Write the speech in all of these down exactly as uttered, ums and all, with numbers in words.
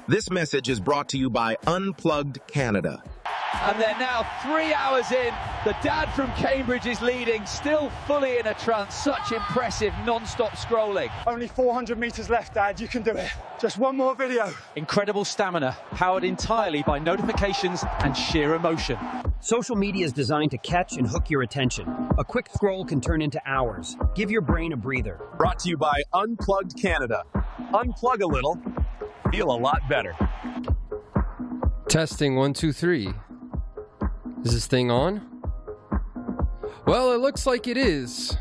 This message is brought to you by Unplugged Canada. And they're now three hours in. The dad from Cambridge is leading, still fully in a trance. Such impressive non-stop scrolling. Only four hundred metres left, Dad. You can do it. Just one more video. Incredible stamina, powered entirely by notifications and sheer emotion. Social media is designed to catch and hook your attention. A quick scroll can turn into hours. Give your brain a breather. Brought to you by Unplugged Canada. Unplug a little, feel a lot better. Testing one, two, three. Is this thing on? Well, it looks like it is.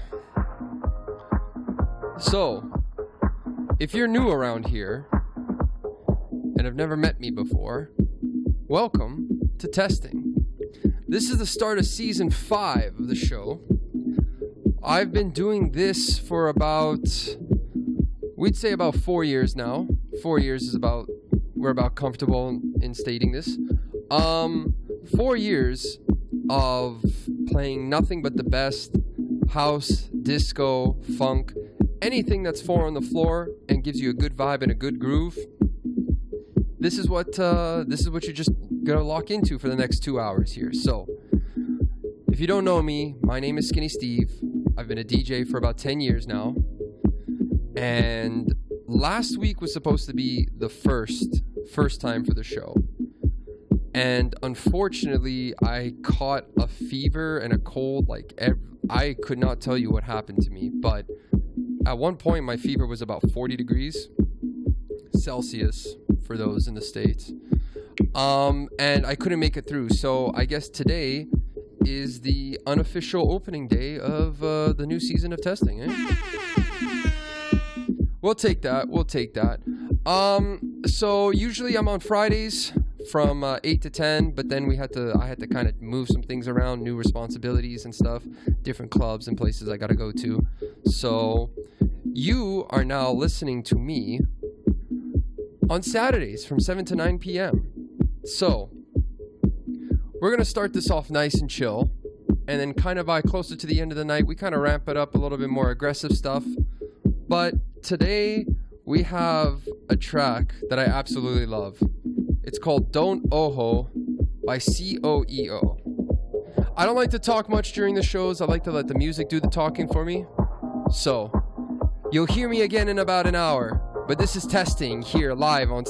So, if you're new around here and have never met me before, welcome to Testing. This is the start of season five of the show. I've been doing this for about, we'd say about four years now. Four years is about, we're about comfortable in stating this. Um, four years of playing nothing but the best house, disco, funk, anything that's four on the floor and gives you a good vibe and a good groove. This is what uh, this is what you're just gonna lock into for the next two hours here. So, if you don't know me, my name is Skinny Steve. I've been a D J for about ten years now, and last week was supposed to be the first first time for the show. And unfortunately, I caught a fever and a cold. Like, ev- I could not tell you what happened to me, but at one point, my fever was about forty degrees Celsius for those in the States. Um, and I couldn't make it through. So I guess today is the unofficial opening day of uh, the new season of Testing. Eh? We'll take that. We'll take that. Um, so usually I'm on Fridays from uh, eight to ten, but then we had to I had to kind of move some things around, new responsibilities and stuff, different clubs and places I got to go to. So you are now listening to me on Saturdays from seven to nine p.m. So we're going to start this off nice and chill, and then kind of by closer to the end of the night, we kind of ramp it up a little bit more aggressive stuff. But today we have a track that I absolutely love. It's called Don't Oho by C O E O. I don't like to talk much during the shows. I like to let the music do the talking for me. So, you'll hear me again in about an hour. But this is Testing here live on